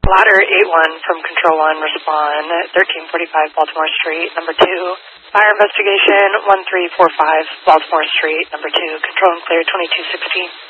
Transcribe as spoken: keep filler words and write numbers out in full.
Ladder eight one from Control one, respond thirteen forty-five Baltimore Street, number two. Fire investigation one three four five Baltimore Street, number two. Control and clear twenty-two sixteen.